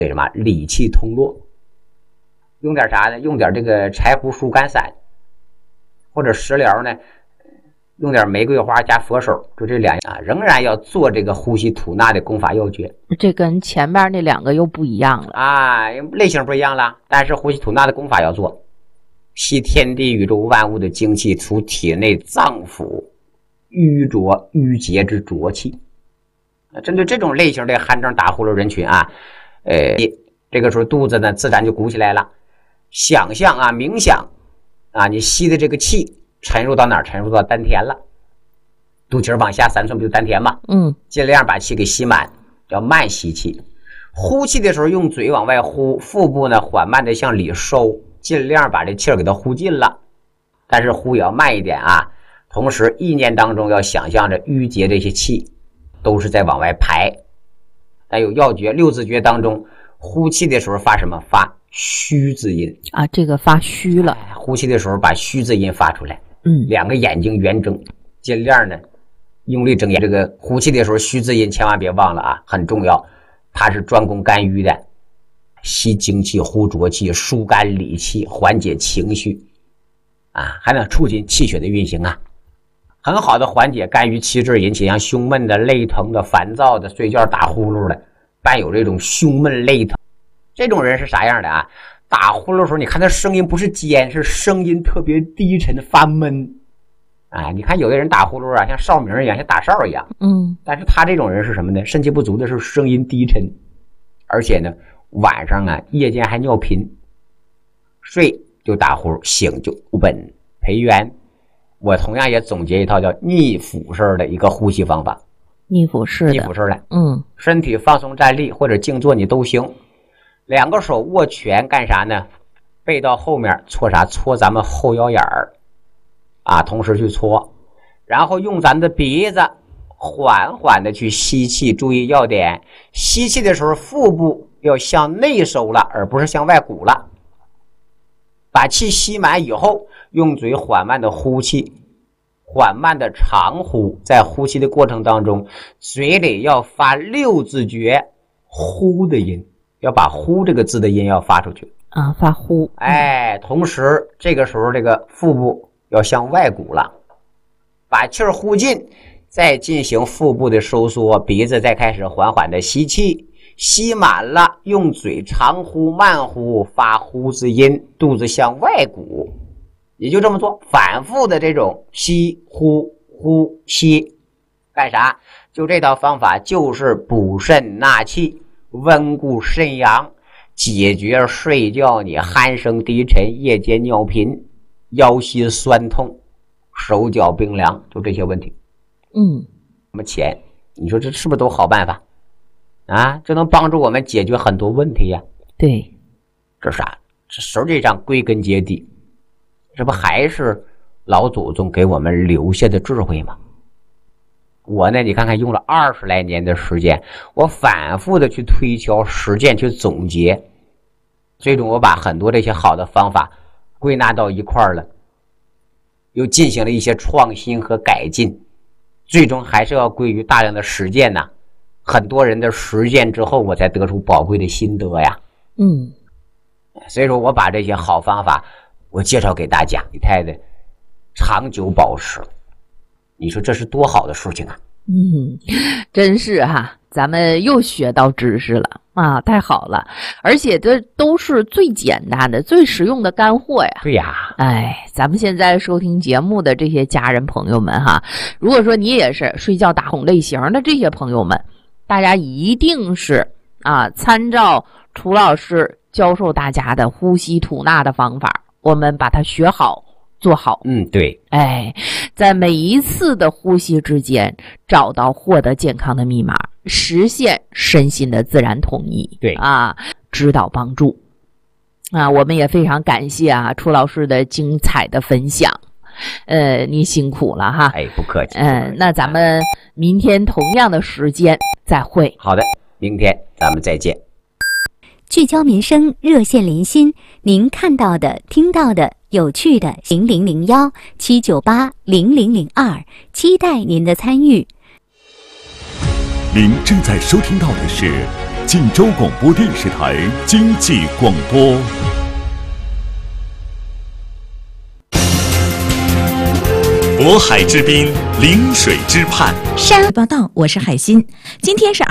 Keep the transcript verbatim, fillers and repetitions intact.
为什么理气通络？用点啥呢？用点这个柴胡疏肝散，或者食疗呢，用点玫瑰花加佛手，就这两样啊，仍然要做这个呼吸吐纳的功法要诀。 这跟前面那两个又不一样了啊，类型不一样了，但是呼吸吐纳的功法要做，吸天地宇宙万物的精气，除体内脏腑淤浊淤结之浊气。针对这种类型的寒症打呼噜人群啊，呃，这个时候肚子呢自然就鼓起来了。想象啊，冥想啊，你吸的这个气沉入到哪儿？沉入到丹田了。肚脐往下三寸不就丹田吗？ 嗯， 尽量把气给吸满，要慢吸气。呼气的时候用嘴往外呼，腹部呢缓慢的向里收，尽量把这气儿给它呼尽了。但是呼也要慢一点啊。同时意念当中要想象着淤结这些气都是在往外排。但有要诀，六字诀当中呼气的时候发什么？发虚字音啊，这个发虚了。 呼气的时候把虚字音发出来， 嗯， 两个眼睛圆睁，尽量呢用力睁眼。这个呼气的时候虚字音千万别忘了啊，很重要。它是专攻肝郁的，吸精气，呼浊气，疏肝理气，缓解情绪啊，还能促进气血的运行啊，很好的缓解肝郁气滞引起像胸闷的、肋疼的、烦躁的、睡觉打呼噜的，伴有这种胸闷肋疼。这种人是啥样的啊？打呼噜的时候你看他声音不是尖，是声音特别低沉发闷。哎，你看有的人打呼噜啊，像哨鸣一样，像打哨一样。 嗯， 但是他这种人是什么呢？肾气不足的是声音低沉，而且呢晚上啊夜间还尿频，睡就打呼，醒就本培元。我同样也总结一套叫逆腹式的一个呼吸方法。 逆腹式的， 逆腹式的， 嗯， 身体放松站立或者静坐你都行。两个手握拳干啥呢？背到后面搓啥？搓咱们后腰眼儿啊，同时去搓，然后用咱的鼻子缓缓的去吸气。注意要点，吸气的时候腹部要向内收了，而不是向外鼓了。把气吸满以后，用嘴缓慢的呼气，缓慢的长呼。在呼气的过程当中，嘴里要发六字诀呼的音，要把呼这个字的音要发出去啊，发呼。 哎，同时这个时候这个腹部要向外鼓了，把气儿呼尽，再进行腹部的收缩，鼻子再开始缓缓的吸气，吸满了，用嘴长呼慢呼，发呼字音，肚子向外鼓。也就这么做，反复的这种吸呼呼吸，干啥？就这套方法就是补肾纳气，温故肾阳，解决睡觉你鼾声低沉、夜间尿频、腰膝酸痛、手脚冰凉，就这些问题。 嗯， 那么钱，你说这是不是都好办法啊？这能帮助我们解决很多问题呀。 对， 这啥？这实际上归根结底，这不还是老祖宗给我们留下的智慧吗？我呢，你看看用了二十来年的时间，我反复的去推敲、实践、去总结，最终我把很多这些好的方法归纳到一块儿了，又进行了一些创新和改进，最终还是要归于大量的实践呐。很多人的实践之后，我才得出宝贵的心得呀。 嗯， 所以说我把这些好方法我介绍给大家，你太太长久保持，你说这是多好的事情啊。 嗯，真是哈、啊，咱们又学到知识了啊，太好了，而且这都是最简单的最实用的干货呀。 对呀， 哎，咱们现在收听节目的这些家人朋友们哈，如果说你也是睡觉打呼类型的这些朋友们，大家一定是啊参照楚老师教授大家的呼吸吐纳的方法，我们把它学好做好。 嗯，对， 哎，在每一次的呼吸之间找到获得健康的密码，实现身心的自然统一。 对啊，指导帮助啊，我们也非常感谢啊楚老师的精彩的分享。呃，你辛苦了哈。 哎，不客气。 嗯、呃，那咱们明天同样的时间再会。 好的，明天咱们再见。 聚焦民生，热线连心，您看到的、听到的、有趣的，零零零幺七九八零零零二，期待您的参与。 您正在收听到的是晋州广播电视台经济广播。渤海之滨，临水之畔。 山报道，我是海鑫，今天是